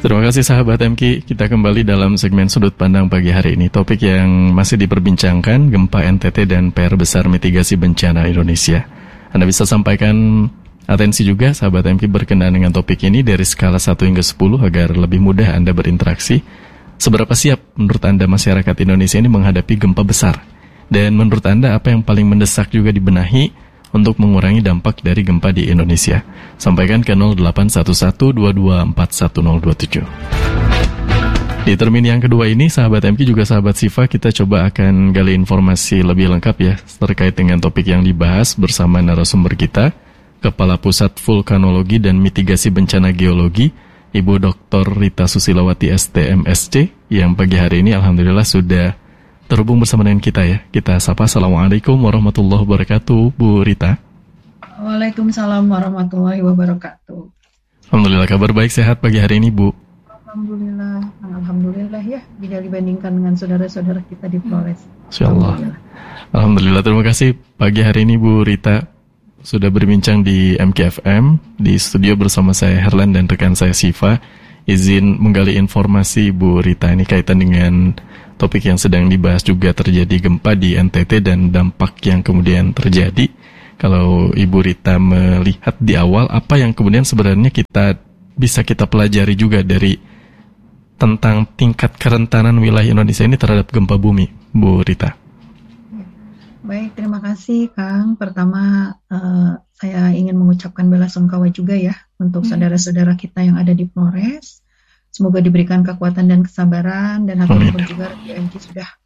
Terima kasih sahabat MK. Kita kembali dalam segmen sudut pandang pagi hari ini. Topik yang masih diperbincangkan, gempa NTT dan PR besar mitigasi bencana Indonesia. Anda bisa sampaikan atensi juga sahabat MK berkenaan dengan topik ini dari skala 1 hingga 10 agar lebih mudah Anda berinteraksi. Seberapa siap menurut Anda masyarakat Indonesia ini menghadapi gempa besar? Dan menurut Anda apa yang paling mendesak juga dibenahi untuk mengurangi dampak dari gempa di Indonesia? Sampaikan ke 081122411027. Di termin yang kedua ini, sahabat MK juga sahabat Sifa, kita coba akan gali informasi lebih lengkap ya terkait dengan topik yang dibahas bersama narasumber kita, Kepala Pusat Vulkanologi dan Mitigasi Bencana Geologi, Ibu Dr. Rita Susilawati STMSC, yang pagi hari ini alhamdulillah sudah terhubung bersama dengan kita ya. Kita sapa. Assalamualaikum warahmatullahi wabarakatuh, Bu Rita. Waalaikumsalam warahmatullahi wabarakatuh. Alhamdulillah, kabar baik, sehat pagi hari ini, Bu. Alhamdulillah ya, bila dibandingkan dengan saudara-saudara kita di Flores. Insyaallah. Alhamdulillah, terima kasih pagi hari ini Bu Rita sudah berbincang di MKFM di studio bersama saya Herlan dan rekan saya Sifa. Izin menggali informasi Bu Rita ini kaitan dengan topik yang sedang dibahas, juga terjadi gempa di NTT dan dampak yang kemudian terjadi. Kalau Ibu Rita melihat di awal, apa yang kemudian sebenarnya bisa kita pelajari juga dari tentang tingkat kerentanan wilayah Indonesia ini terhadap gempa bumi, Bu Rita? Baik, terima kasih Kang. Pertama, saya ingin mengucapkan belasungkawa juga ya untuk saudara-saudara kita yang ada di Flores. Semoga diberikan kekuatan dan kesabaran, dan harapan juga MK sudah